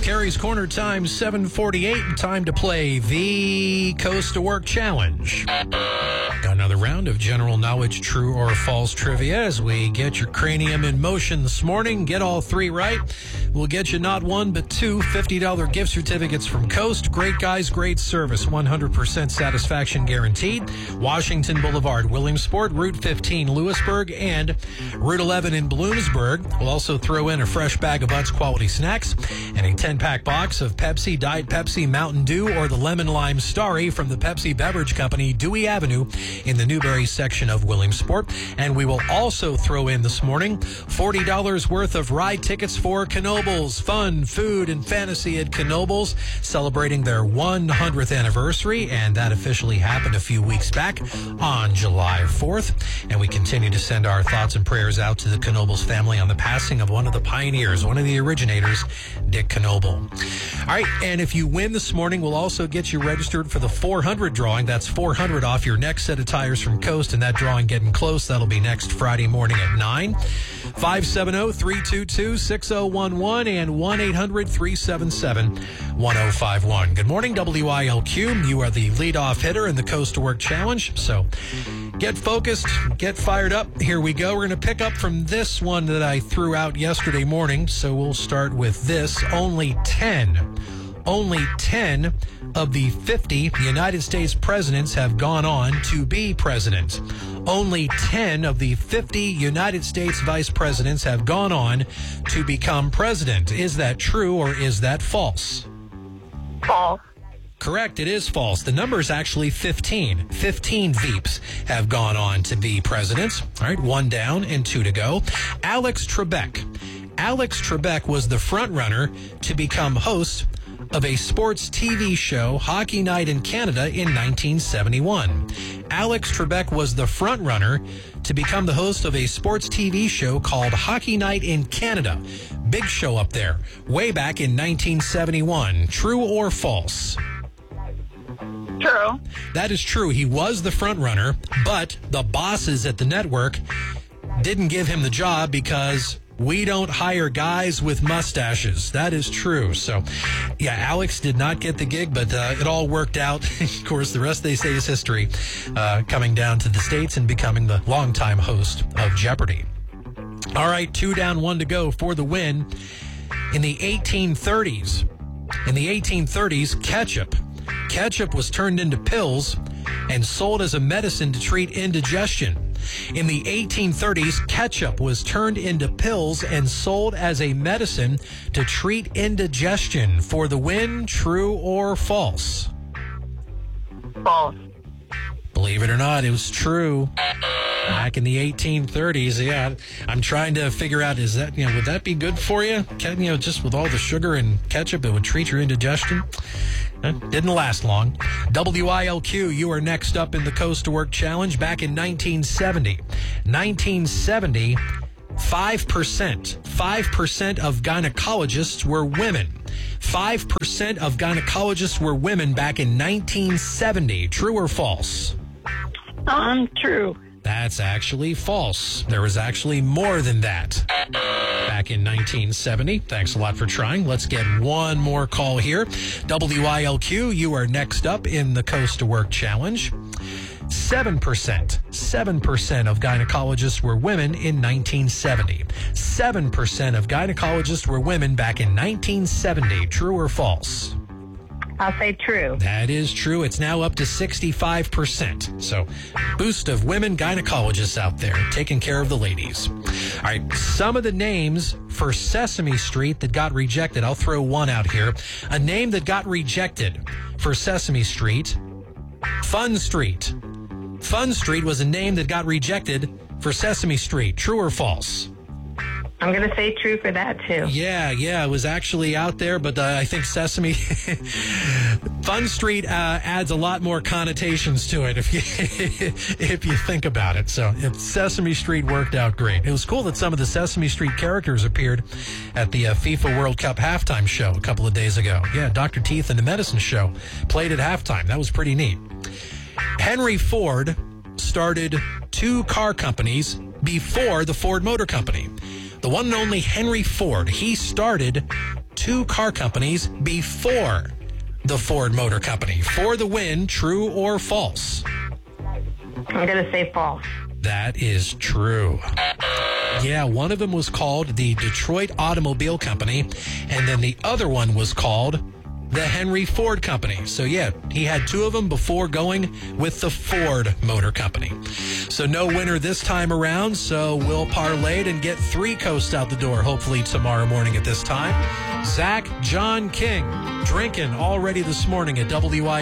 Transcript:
Carrie's Corner time, 7:48. Time to play the Coast to Work Challenge. Got another round of general knowledge, true or false trivia as we get your cranium in motion this morning. Get all three right. We'll get you not one, but two $50 gift certificates from Coast. Great guys, great service. 100% satisfaction guaranteed. Washington Boulevard, Williamsport, Route 15, Lewisburg, and Route 11 in Bloomsburg. We'll also throw in a fresh bag of Utz quality snacks and a 10-pack box of Pepsi, Diet Pepsi, Mountain Dew, or the Lemon Lime Starry from the Pepsi Beverage Company, Dewey Avenue in the Newberry section of Williamsport. And we will also throw in this morning $40 worth of ride tickets for Knoebels. Fun, food, and fantasy at Knoebels, celebrating their 100th anniversary, and that officially happened a few weeks back on July 4th. And we continue to send our thoughts and prayers out to the Knoebels family on the passing of one of the pioneers, one of the originators, Dick Knoebel. All right, and if you win this morning, we'll also get you registered for the 400 drawing. That's 400 off your next set of tires from Coast, and that drawing getting close. That'll be next Friday morning at 9. 570-322-6011 and 1-800-377-1051. Good morning, WILQ. You are the leadoff hitter in the Coast to Work Challenge, so get focused, get fired up. Here we go. We're going to pick up from this one that I threw out yesterday morning, so we'll start with this. Only 10 of the 50 United States presidents have gone on to be president. Only 10 of the 50 United States vice presidents have gone on to become president. Is that true or is that false? False. Correct, it is false. The number is actually 15. 15 Veeps have gone on to be presidents. All right, one down and two to go. Alex Trebek. Alex Trebek was the front runner to become host of a sports TV show, Hockey Night in Canada, in 1971. Alex Trebek was the front runner to become the host of a sports TV show called Hockey Night in Canada. Big show up there, way back in 1971. True or false? True. That is true. He was the front runner, but the bosses at the network didn't give him the job because we don't hire guys with mustaches. That is true. So, yeah, Alex did not get the gig, but it all worked out. Of course, the rest, they say, is history, coming down to the States and becoming the longtime host of Jeopardy. All right, 2 down, 1 to go for the win. In the 1830s, ketchup was turned into pills and sold as a medicine to treat indigestion. In the 1830s, ketchup was turned into pills and sold as a medicine to treat indigestion. For the win, true or false? False. Believe it or not, it was true. Back in the 1830s, yeah. I'm trying to figure out, is that, would that be good for you? Just with all the sugar and ketchup, it would treat your indigestion? Didn't last long. WILQ, you are next up in the Coast to Work Challenge. Back in 1970, 5% of gynecologists were women. 5% of gynecologists were women back in 1970. True or false? True. That's actually false. There was actually more than that back in 1970. Thanks a lot for trying. Let's get one more call here. WILQ, you are next up in the Coast to Work Challenge. 7% of gynecologists were women in 1970. 7% of gynecologists were women back in 1970. True or false? I'll say true. That is true. It's now up to 65%. So, boost of women gynecologists out there taking care of the ladies. All right, some of the names for Sesame Street that got rejected. I'll throw one out here. A name that got rejected for Sesame Street, Fun Street. Fun Street was a name that got rejected for Sesame Street. True or false? I'm going to say true for that, too. Yeah, it was actually out there, but I think Sesame... Fun Street adds a lot more connotations to it if you think about it. So Sesame Street worked out great. It was cool that some of the Sesame Street characters appeared at the FIFA World Cup halftime show a couple of days ago. Yeah, Dr. Teeth and the Medicine Show played at halftime. That was pretty neat. Henry Ford started 2 car companies before the Ford Motor Company. The one and only Henry Ford, he started two car companies before the Ford Motor Company. For the win, true or false? I'm going to say false. That is true. Yeah, one of them was called the Detroit Automobile Company, and then the other one was called the Henry Ford Company. So yeah, he had two of them before going with the Ford Motor Company. So no winner this time around, so we'll parlay it and get 3 coasts out the door, hopefully tomorrow morning at this time. Zach, John King, drinking already this morning at WI.